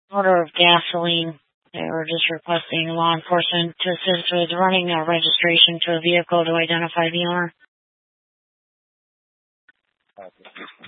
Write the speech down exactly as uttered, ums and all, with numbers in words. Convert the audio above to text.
order of gasoline. They were just requesting law enforcement to assist with running a registration to a vehicle to identify the owner.